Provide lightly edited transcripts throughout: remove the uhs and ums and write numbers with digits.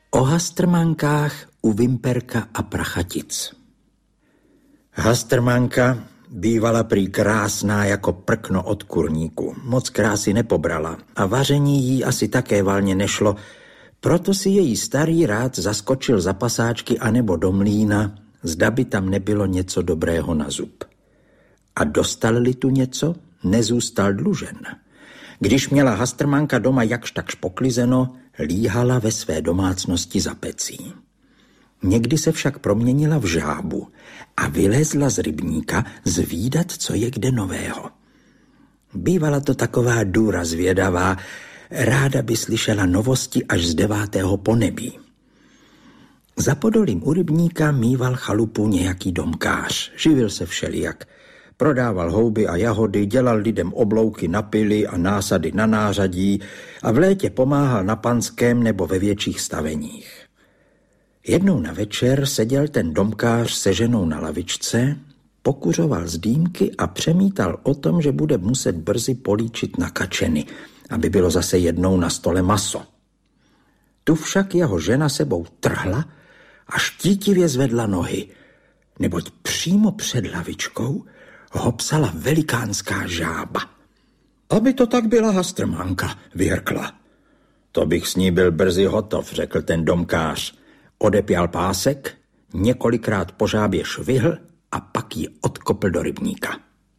O Hastrmankách u Vimperka a Prachatic. Hastrmanka bývala prý krásná jako prkno od kurníku. Moc krásy nepobrala a vaření jí asi také valně nešlo, proto si její starý rád zaskočil za pasáčky anebo do mlýna, zda by tam nebylo něco dobrého na zub. A dostal-li tu něco, nezůstal dlužen. Když měla Hastrmanka doma jakž takž poklizeno, líhala ve své domácnosti za pecí. Někdy se však proměnila v žábu a vylezla z rybníka zvídat, co je kde nového. Bývala to taková důra zvědavá, ráda by slyšela novosti až z 9. ponebí. Za podolím u rybníka míval chalupu nějaký domkář, živil se všelijak. Prodával houby a jahody, dělal lidem oblouky na pily a násady na nářadí a v létě pomáhal na panském nebo ve větších staveních. Jednou na večer seděl ten domkář se ženou na lavičce, pokuřoval z dýmky a přemítal o tom, že bude muset brzy políčit na kačeny, aby bylo zase jednou na stole maso. Tu však jeho žena sebou trhla a štítivě zvedla nohy, neboť přímo před lavičkou ho psala velikánská žába. Aby to tak byla Hastrmanka, vyhrkla. To bych s ní byl brzy hotov, řekl ten domkář. Odepěl pásek, několikrát po žábě švihl a pak ji odkopl do rybníka.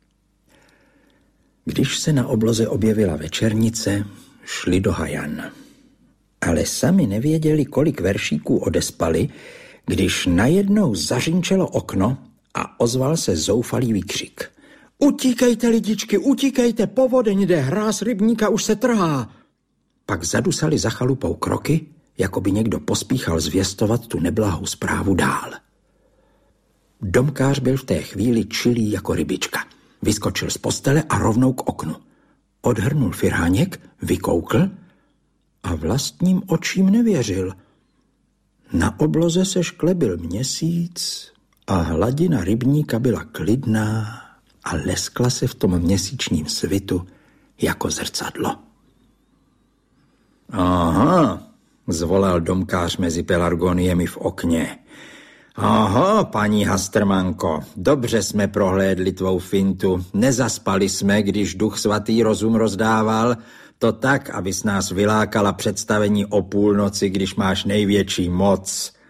Když se na obloze objevila večernice, šli do hajan. Ale sami nevěděli, kolik veršíků odespali, když najednou zařinčelo okno a ozval se zoufalý výkřik. Utíkejte, lidičky, utíkejte, povodeň jde, hráz rybníka už se trhá. Pak zadusali za chalupou kroky, jako by někdo pospíchal zvěstovat tu neblahou zprávu dál. Domkář byl v té chvíli čilý jako rybička. Vyskočil z postele a rovnou k oknu. Odhrnul firháněk, vykoukl a vlastním očím nevěřil. Na obloze se šklebil měsíc a hladina rybníka byla klidná a leskla se v tom měsíčním svitu jako zrcadlo. Aha, zvolal domkář mezi pelargoniemi v okně. Aha, paní Hastrmanko, dobře jsme prohlédli tvou fintu. Nezaspali jsme, když Duch Svatý rozum rozdával. To tak, abys nás vylákala představení o půlnoci, když máš největší moc.